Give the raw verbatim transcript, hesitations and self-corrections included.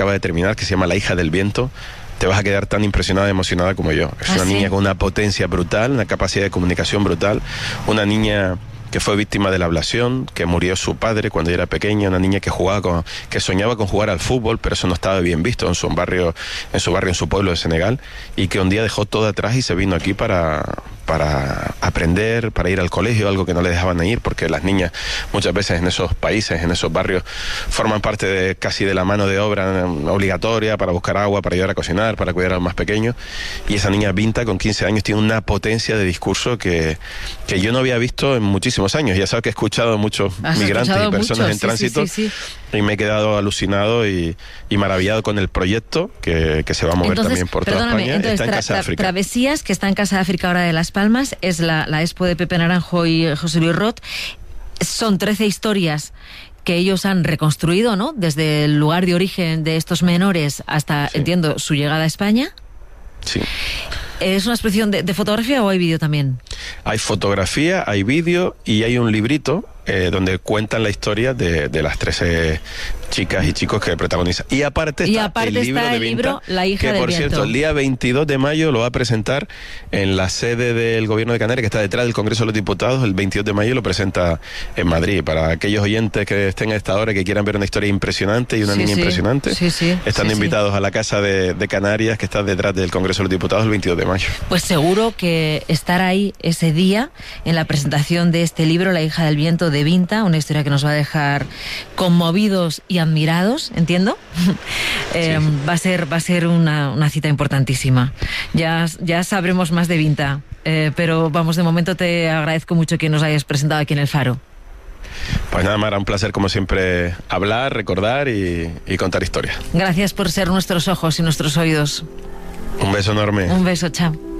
acaba de terminar, que se llama La hija del viento, te vas a quedar tan impresionada y emocionada como yo. Es ¿Ah, una sí? niña con una potencia brutal, una capacidad de comunicación brutal, una niña que fue víctima de la ablación, que murió su padre cuando ella era pequeña, una niña que jugaba con, que soñaba con jugar al fútbol, pero eso no estaba bien visto en su barrio, en su barrio, en su pueblo de Senegal, y que un día dejó todo atrás y se vino aquí para, para aprender, para ir al colegio, algo que no le dejaban ir, porque las niñas muchas veces en esos países, en esos barrios, forman parte de casi de la mano de obra obligatoria para buscar agua, para ayudar a cocinar, para cuidar a los más pequeños, y esa niña Binta con quince años tiene una potencia de discurso que, que yo no había visto en muchísimos años. Ya sabes que he escuchado a muchos Has migrantes escuchado y personas mucho, en sí, tránsito, sí, sí, sí. y me he quedado alucinado y, y maravillado con el proyecto que, que se va a mover Entonces, también por toda perdóname, España. entonces, Está en tra- Casa de tra- África. Travesías, que está en Casa de África ahora de Las Palmas, es la, la expo de Pepe Naranjo y José Luis Roth. Son trece historias que ellos han reconstruido, ¿no? Desde el lugar de origen de estos menores hasta, Sí. entiendo, su llegada a España. Sí. ¿Es una expresión de, de fotografía o hay vídeo también? Hay fotografía, hay vídeo y hay un librito eh, donde cuentan la historia de, de las trece chicas y chicos que protagonizan. Y aparte está Y aparte el libro está de el Binta, libro La hija que del por viento. cierto, el día veintidós de mayo lo va a presentar en la sede del Gobierno de Canarias, que está detrás del Congreso de los Diputados. El veintidós de mayo lo presenta en Madrid. Para aquellos oyentes que estén a esta hora y que quieran ver una historia impresionante y una Sí, niña sí. impresionante, Sí, sí. están Sí, sí. invitados a la Casa de, de Canarias, que está detrás del Congreso de los Diputados, el veintidós de mayo. Pues seguro que estar ahí ese día en la presentación de este libro, La hija del viento de Binta, una historia que nos va a dejar conmovidos y admirados, entiendo. eh, Sí. va a ser va a ser una, una cita importantísima. Ya, ya sabremos más de Binta, eh, pero vamos, de momento te agradezco mucho que nos hayas presentado aquí en El Faro. Pues nada, Mara, un placer como siempre hablar, recordar y, y contar historias. Gracias por ser nuestros ojos y nuestros oídos. Un beso enorme. Un beso, chao.